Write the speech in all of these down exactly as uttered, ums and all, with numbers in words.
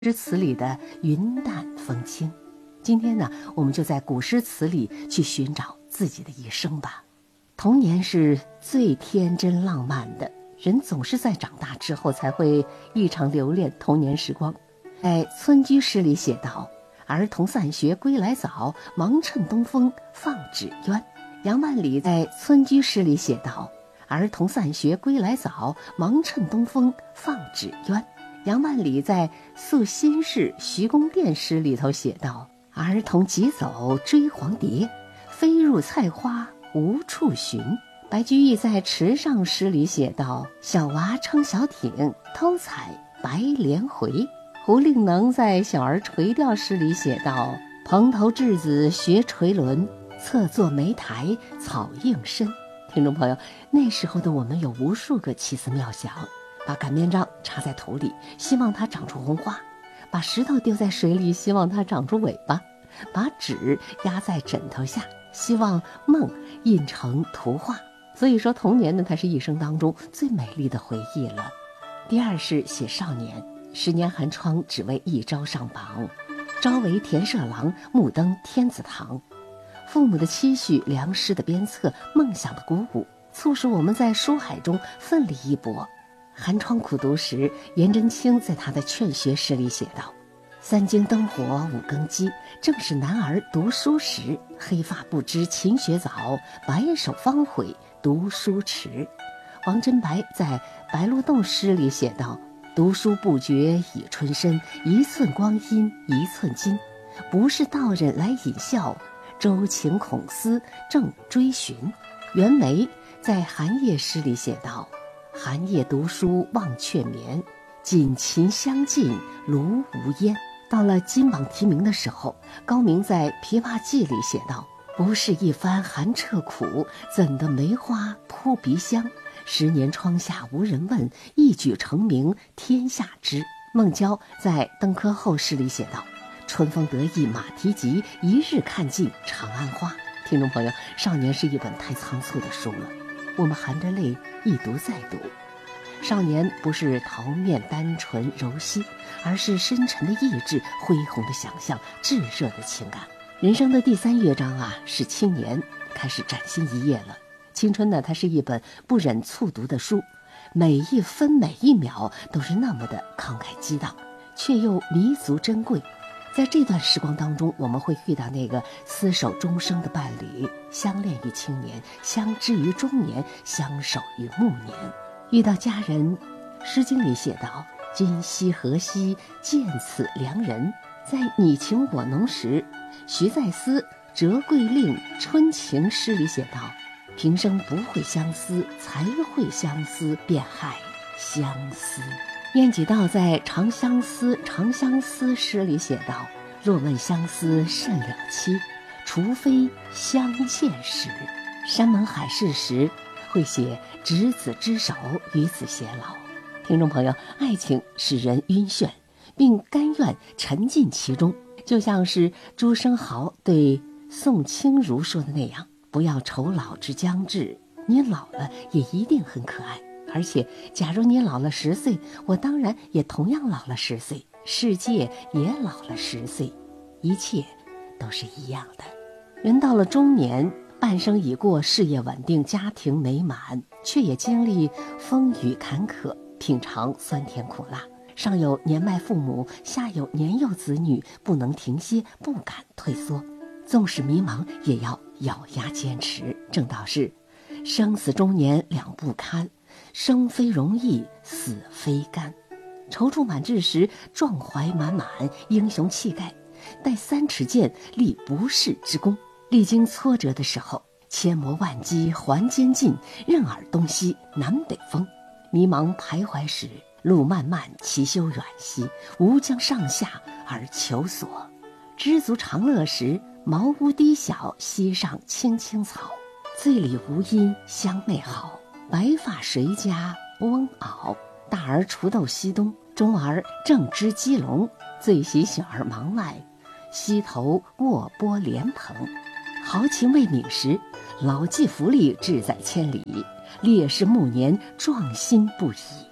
诗词里的云淡风轻。今天呢，我们就在古诗词里去寻找自己的一生吧。童年是最天真浪漫的，人总是在长大之后才会异常留恋童年时光。在村居诗里写道：儿童散学归来早，忙趁东风放纸鸢。杨万里在村居诗里写道：儿童散学归来早，忙趁东风放纸鸢。杨万里在宿新市徐公店诗里头写道：儿童急走追黄蝶，飞入菜花无处寻。白居易在池上诗里写道：小娃撑小艇，偷采白莲回。胡令能在小儿垂钓诗里写道：蓬头稚子学垂纶，侧坐莓苔草映身。听众朋友，那时候的我们有无数个奇思妙想，把擀面杖插在土里，希望它长出红花；把石头丢在水里，希望它长出尾巴；把纸压在枕头下，希望梦印成图画。所以说，童年呢，它是一生当中最美丽的回忆了。第二是写少年，十年寒窗只为一朝上榜，朝为田舍郎，暮登天子堂。父母的期许，良师的鞭策，梦想的鼓舞，促使我们在书海中奋力一搏。寒窗苦读时，颜真卿在他的劝学诗里写道：三更灯火五更鸡，正是男儿读书时。黑发不知勤学早，白首方悔读书迟。王贞白在白鹿洞诗里写道：读书不觉已春深，一寸光阴一寸金。不是道人来引笑，周情孔思正追寻。袁枚在寒夜诗里写道：寒夜读书忘却眠，锦衾相近炉无烟。到了金榜题名的时候，高明在《琵琶记》里写道：不是一番寒彻骨，怎的梅花扑鼻香。十年窗下无人问，一举成名天下知。孟郊在《登科后诗里写道：春风得意马蹄疾，一日看尽长安花。听众朋友，少年是一本太仓促的书了，我们含着泪一读再读。少年不是桃面单纯柔细，而是深沉的意志，恢宏的想象，炙热的情感。人生的第三乐章啊，是青年，开始崭新一页了。青春呢，它是一本不忍卒读的书，每一分每一秒都是那么的慷慨激荡，却又弥足珍贵。在这段时光当中，我们会遇到那个厮守终生的伴侣，相恋于青年，相知于中年，相守于暮年。遇到家人，诗经里写道：今夕何夕，见此良人。在你情我浓时，徐再思《折桂令春情》诗里写道：平生不会相思，才会相思，便害相思。晏几道在《长相思·长相思》诗里写道：若问相思甚了期，除非相见时。山盟海誓时会写执子之手，与子偕老。听众朋友，爱情使人晕眩，并甘愿沉浸其中，就像是朱生豪对宋清如说的那样：不要愁老之将至，你老了也一定很可爱。而且假如你老了十岁，我当然也同样老了十岁，世界也老了十岁，一切都是一样的。人到了中年，半生已过，事业稳定，家庭美满，却也经历风雨坎坷，品尝酸甜苦辣。上有年迈父母，下有年幼子女，不能停歇，不敢退缩。纵使迷茫，也要咬牙坚持。正道是：生死中年两不堪，生非容易，死非甘。踌躇满志时，壮怀满满，英雄气概，待三尺剑，立不世之功。历经挫折的时候，千磨万击还坚劲，任尔东西南北风。迷茫徘徊时，路漫漫其修远兮，吾将上下而求索。知足常乐时，茅屋低小，溪上青青草。醉里无音相媚好，白发谁家翁媪。大儿锄豆溪东，中儿正织鸡笼。最喜小儿忙外，溪头卧剥莲蓬。豪情未泯时，老骥伏枥，志在千里。烈士暮年，壮心不已。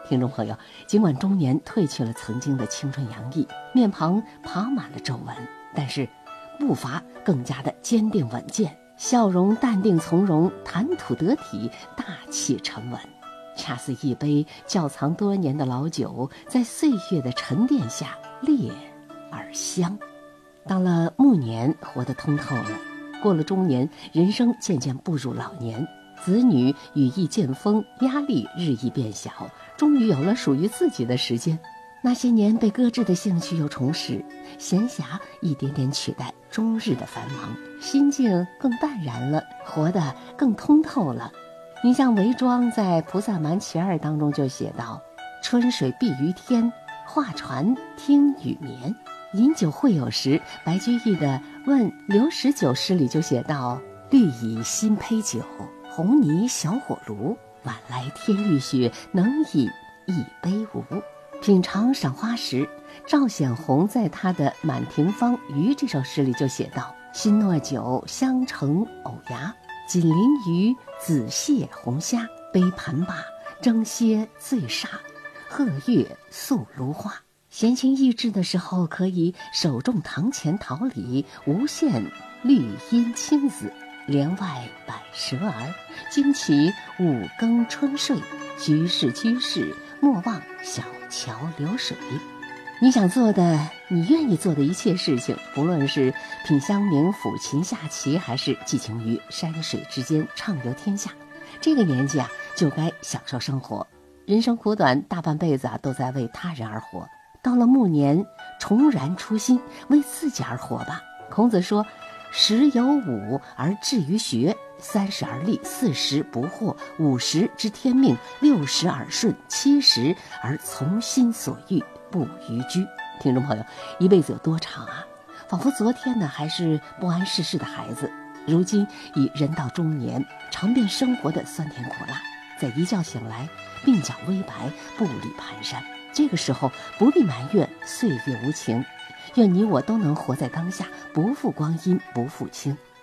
听众朋友，尽管中年褪去了曾经的青春洋溢，面庞爬满了皱纹，但是步伐更加的坚定稳健，笑容淡定从容，谈吐得体，大气沉稳，恰似一杯窖藏多年的老酒，在岁月的沉淀下烈而香。到了暮年，活得通透了，过了中年，人生渐渐步入老年，子女羽翼渐丰，压力日益变小，终于有了属于自己的时间。那些年被搁置的兴趣又重拾，闲暇一点点取代终日的繁忙，心境更淡然了，活得更通透了。你像韦庄在《菩萨蛮其二》当中就写道：春水碧于天，画船听雨眠。饮酒会友时，白居易的《问刘十九》诗里就写道：绿蚁新醅酒，红泥小火炉，晚来天欲雪，能饮一杯无。品尝赏花时，赵显宏在他的《满庭芳鱼》这首诗里就写道：新糯酒香橙藕芽，锦鳞鱼紫蟹红虾，杯盘罢，蒸蝎醉煞，鹤月宿芦花。闲情逸致的时候，可以手种堂前桃李，无限绿荫青紫，帘外摆蛇儿，惊起五更春睡，居士居士，莫忘小桥流水。你想做的，你愿意做的一切事情，不论是品香茗抚琴下棋，还是寄情于山水之间畅游天下，这个年纪啊，就该享受生活。人生苦短，大半辈子啊，都在为他人而活。到了暮年，重燃初心，为自己而活吧。孔子说：十有五而志于学，三十而立，四十不惑，五十知天命，六十耳顺，七十而从心所欲，不逾矩。听众朋友，一辈子有多长啊？仿佛昨天呢还是不谙世事的孩子，如今已人到中年，尝遍生活的酸甜苦辣，在一觉醒来，鬓角微白，步履蹒跚。这个时候不必埋怨岁月无情，愿你我都能活在当下，不负光阴，不负卿。